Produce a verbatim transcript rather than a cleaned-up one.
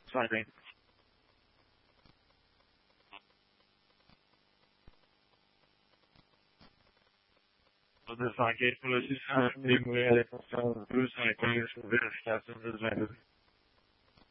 Fine, thanks. Des enquêtes pour le six cent mille moyens de conscience, deux cent quinze pour vérification de vingt-deux.